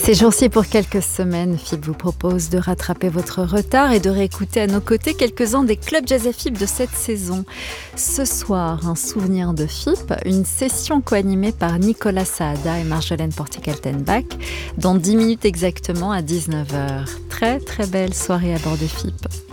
Ces jours-ci, pour quelques semaines, FIP vous propose de rattraper votre retard et de réécouter à nos côtés quelques-uns des clubs jazz et FIP de cette saison. Ce soir, un souvenir de FIP, une session co-animée par Nicolas Saada et Marjolaine Portikaltenbach, dans 10 minutes exactement à 19h. Très très belle soirée à bord de FIP.